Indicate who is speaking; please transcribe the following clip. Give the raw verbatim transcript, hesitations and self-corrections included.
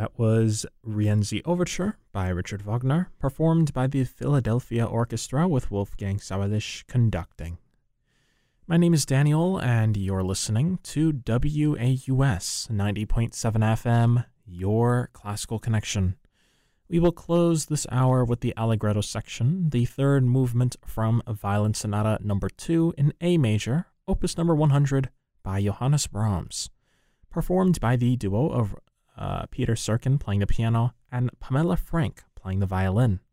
Speaker 1: That was Rienzi Overture by Richard Wagner, performed by the Philadelphia Orchestra with Wolfgang Sawallisch conducting. My name is Daniel, and you're listening to W A U S ninety point seven F M, your classical connection. We will close this hour with the Allegretto section, the third movement from Violin Sonata number two in A major, opus number one hundred by Johannes Brahms, performed by the duo of uh, Peter Serkin playing the piano and Pamela Frank playing the violin.